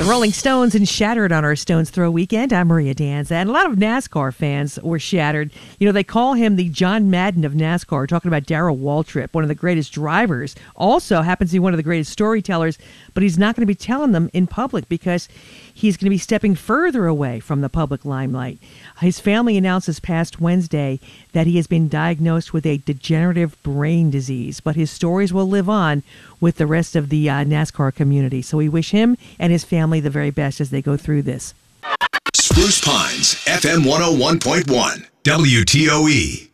Rolling Stones and Shattered on our Stones Throw weekend. I'm Maria Danza, and a lot of NASCAR fans were shattered. You know, they call him the John Madden of NASCAR, talking about Darrell Waltrip, one of the greatest drivers. Also happens to be one of the greatest storytellers, but he's not going to be telling them in public because he's going to be stepping further away from the public limelight. His family announced this past Wednesday that he has been diagnosed with a degenerative brain disease, but his stories will live on with the rest of the NASCAR community. So we wish him and his family the very best as they go through this. Spruce Pines, FM 101.1, WTOE.